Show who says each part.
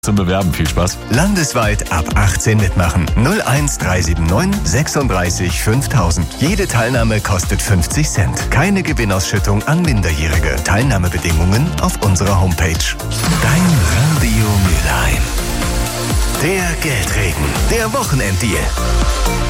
Speaker 1: zum Bewerben. Viel Spaß.
Speaker 2: Landesweit ab 18 mitmachen. 01379 36 5000. Jede Teilnahme kostet 50 Cent. Keine Gewinnausschüttung an Minderjährige. Teilnahmebedingungen auf unserer Homepage. Dein Radio Mülheim. Der Geldregen. Der Wochenenddeal.